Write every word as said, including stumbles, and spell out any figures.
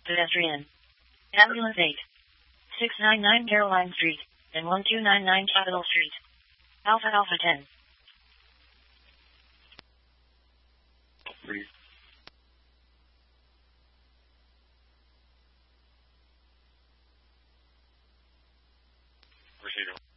Pedestrian. Ambulance eight. six ninety-nine Caroline Street, and one two nine nine Capitol Street. Alpha Alpha ten. Please. Proceed.